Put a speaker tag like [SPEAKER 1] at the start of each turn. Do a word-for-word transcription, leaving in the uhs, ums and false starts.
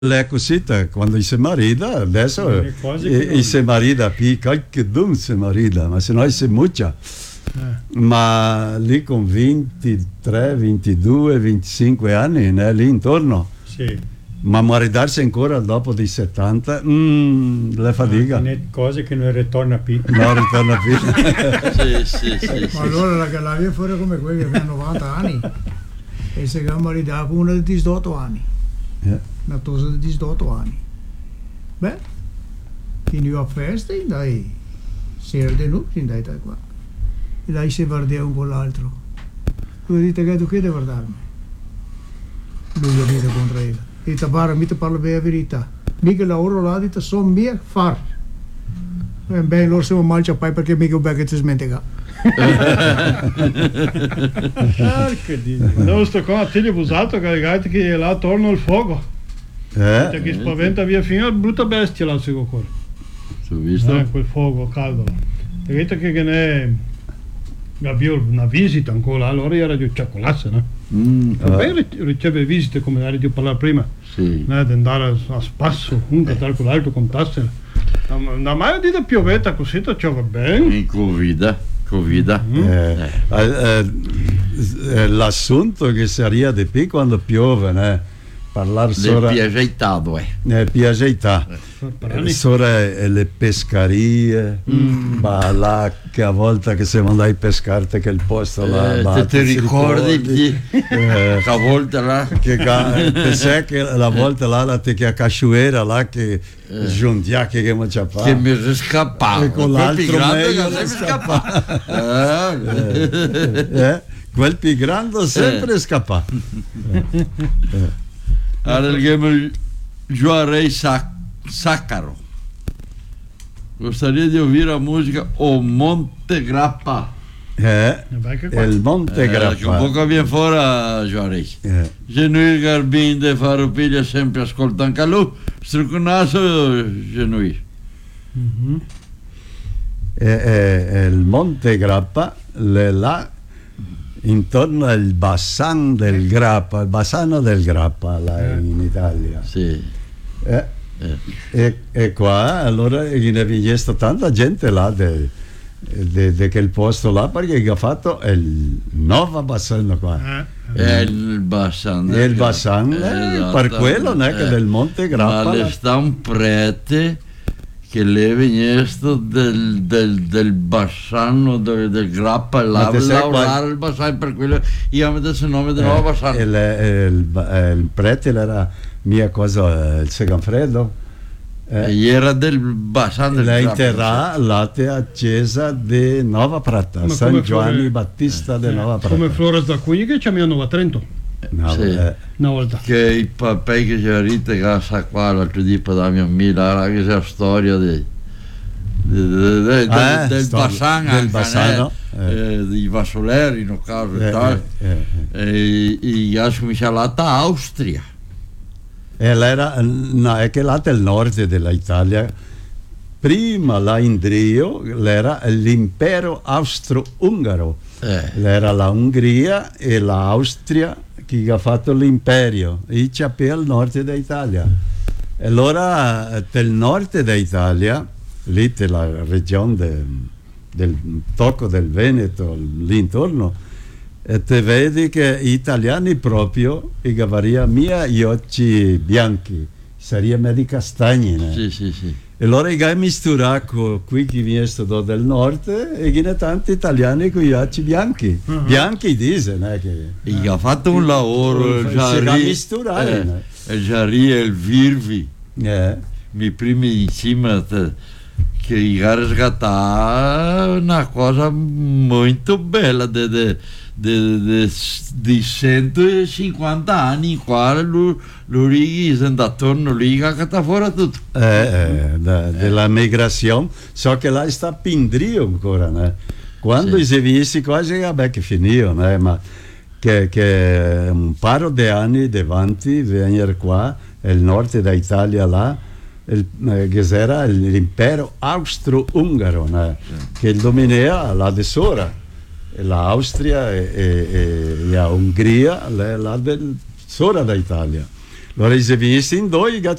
[SPEAKER 1] Le cosita quando si marita adesso e si marita più qualche dun si marita ma se no si muccia eh. Ma lì con ventitré, ventidue, venticinque anni né, lì intorno
[SPEAKER 2] sì.
[SPEAKER 1] Ma maritarsi ancora dopo di settanta mm, le fatica
[SPEAKER 2] ah, cose che non ritorna più
[SPEAKER 1] non ritorna più
[SPEAKER 3] sì, sì, sì,
[SPEAKER 4] ma
[SPEAKER 3] sì,
[SPEAKER 4] allora
[SPEAKER 3] sì.
[SPEAKER 4] la Galavia è fuori come quelli che hanno novanta anni e si è maritato con una di diciotto anni
[SPEAKER 1] eh.
[SPEAKER 4] Una tosa di diciotto anni. Beh, quindi io a festa, dai, sera di notte, dai, dai qua. E dai si guarda un con l'altro. Tu dite che tu che devi guardarmi? Lui gli dice contro ella. E ti parla, mi ti parla bene la verità. Mica lavoro là, dite, sono mie far. E beh, loro siamo mal ciappai perché mica un becco ci smentica.
[SPEAKER 2] Non sto qua a te usato che che là torno al fuoco.
[SPEAKER 1] Eh?
[SPEAKER 2] Che spaventa via fino a brutta bestia là si cuore.
[SPEAKER 3] Su visto?
[SPEAKER 2] Eh, quel fuoco caldo. E che che ne abbiamo una visita ancora, allora era di cioccolato, no?
[SPEAKER 3] Mm,
[SPEAKER 2] Beh, riceve visite come era di parlare prima.
[SPEAKER 3] sì.
[SPEAKER 2] Eh, di andare a, a spasso, comunque tal con l'altro contasse. Non mai dita piovetta così, ciò va bene.
[SPEAKER 3] In Covid, Covid.
[SPEAKER 1] Mm. Eh, eh, eh, l'assunto che sarebbe di più quando piove, né? Parlare solo
[SPEAKER 3] le piaceitado eh.
[SPEAKER 1] eh, piaceità
[SPEAKER 2] eh,
[SPEAKER 1] solo le pescarie
[SPEAKER 3] mm.
[SPEAKER 1] ma là che a volte che siamo andati a pescare che il posto là,
[SPEAKER 3] eh,
[SPEAKER 1] là
[SPEAKER 3] te, te ricordi, ricordi
[SPEAKER 1] eh,
[SPEAKER 3] a volte là
[SPEAKER 1] che sai che la volta là la te che a Casciuera là che
[SPEAKER 3] eh.
[SPEAKER 1] giuntia che che mi c'ha fatto
[SPEAKER 3] che mi si scappava
[SPEAKER 1] e con l'altro meglio
[SPEAKER 3] che
[SPEAKER 1] mi
[SPEAKER 3] scappa
[SPEAKER 1] eh, eh, eh, quel più grande sempre
[SPEAKER 3] eh.
[SPEAKER 1] scappa eh. eh.
[SPEAKER 3] Allora il Juarez Saccaro. Gostaria di ouvir a musica O Monte Grappa.
[SPEAKER 1] Eh, il Monte
[SPEAKER 3] eh,
[SPEAKER 1] Grappa.
[SPEAKER 3] Che un po' viene fuori Juarez.
[SPEAKER 1] Eh.
[SPEAKER 3] Genuil Garbin de Faropiglia sempre ascolta anche lui. Strucconato Genuil.
[SPEAKER 1] Mm-hmm. Eh, eh, il Monte Grappa le là intorno al Bassan del Grappa, il Bassano del Grappa là in Italia.
[SPEAKER 3] Sì.
[SPEAKER 1] Eh,
[SPEAKER 3] eh.
[SPEAKER 1] E, e qua allora ne viene tanta gente là di quel posto là perché ha fatto il nuovo Bassano qua.
[SPEAKER 3] Eh. È il Bassan del
[SPEAKER 1] il Bassan eh, per quello non è che
[SPEAKER 3] eh.
[SPEAKER 1] del Monte Grappa.
[SPEAKER 3] Ma le sta un prete che le veniesto del, del, del Bassano del, del Grappa là lavorare il Bassano per quello io mi adesso il nome del nuovo Bassano
[SPEAKER 1] il, il, il prete era mia cosa il Seganfredo
[SPEAKER 3] eh, era del Bassano del
[SPEAKER 1] la
[SPEAKER 3] Grappa
[SPEAKER 1] interrà l'ate accesa di Nova Prata, San Giovanni Flore... Battista di eh, Nova Prata
[SPEAKER 2] come Flores da Cunha che chiamano a Trento.
[SPEAKER 1] No,
[SPEAKER 3] sì.
[SPEAKER 1] eh.
[SPEAKER 3] Una volta che i papei che ci rite che sa qua l'altro di da mia mila che c'è la storia di, di, di, di,
[SPEAKER 1] ah,
[SPEAKER 3] del
[SPEAKER 1] Bassan
[SPEAKER 3] del
[SPEAKER 1] Bassano
[SPEAKER 3] eh, eh, di Vassoleri in caso eh, tal eh, eh, eh. e io sono cominciato a Austria
[SPEAKER 1] e era no, è che là del nord dell'Italia prima là in Drio era l'impero austro-ungaro eh. Era la Ungheria e l'Austria che ha fatto l'imperio e c'è al nord d'Italia e allora del nord d'Italia lì della regione de, del tocco del Veneto lì intorno e te vedi che gli italiani proprio i gavaria mia gli occhi bianchi sarebbe di castagni né?
[SPEAKER 3] Sì, sì, sì.
[SPEAKER 1] E allora i misturati con qui che viene stato del nord e che ne tanti italiani con gli occhi bianchi uh-huh. Bianchi dice né, che
[SPEAKER 3] e ha fatto un lavoro il Giarri eh, il Giarri e il Virvi
[SPEAKER 1] eh.
[SPEAKER 3] mi primi insieme che ha riscattato una cosa molto bella de, de, de, de, di centocinquanta anni in quale lui, lui è andato attorno lì che ha fuori tutto
[SPEAKER 1] eh, eh, da, eh. della migrazione so che là sta Pindrio ancora né? Quando sì. Si viene quasi vabbè che finito né? Ma che, che un paio di anni davanti venire qua il nord d'Italia là il, eh, che era l'impero austro-ungaro né? Sì. Che dominava là di sopra l'Austria e, e, e la Ungheria là del sopra d'Italia Allora si visto in due